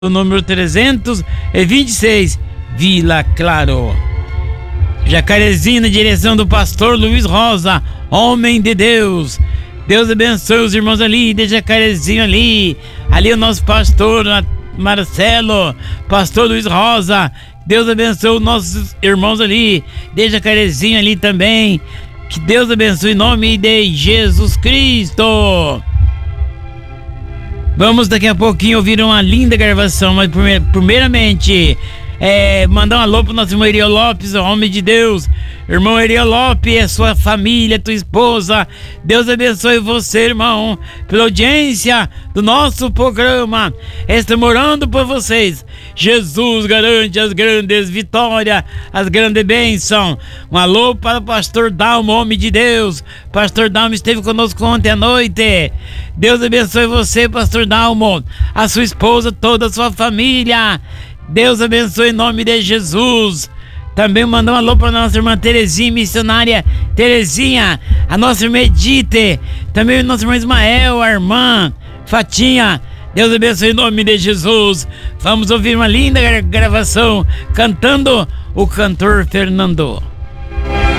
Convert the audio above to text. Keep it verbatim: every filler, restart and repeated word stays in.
o número trezentos e vinte e seis, Vila Claro. Jacarezinho, na direção do pastor Luiz Rosa, homem de Deus. Deus abençoe os irmãos ali de Jacarezinho ali. Ali o nosso pastor Marcelo, pastor Luiz Rosa. Deus abençoe os nossos irmãos ali de Jacarezinho ali também. Que Deus abençoe em nome de Jesus Cristo. Vamos daqui a pouquinho ouvir uma linda gravação, mas primeiramente é, mandar um alô pro nosso irmão Ariel Lopes, homem de Deus. Irmão Ariel Lopes, a sua família, tua esposa, Deus abençoe você, irmão, pela audiência do nosso programa. Estamos orando por vocês. Jesus garante as grandes vitórias, as grandes bênçãos. Um alô para o pastor Dalmo, homem de Deus. Pastor Dalmo esteve conosco ontem à noite. Deus abençoe você, pastor Dalmo, a sua esposa, toda a sua família. Deus abençoe em nome de Jesus. Também mandar um alô para a nossa irmã Terezinha, missionária Terezinha, a nossa irmã Edith, também o nosso irmão Ismael, a irmã Fatinha. Deus abençoe em nome de Jesus. Vamos ouvir uma linda gravação cantando o cantor Fernando.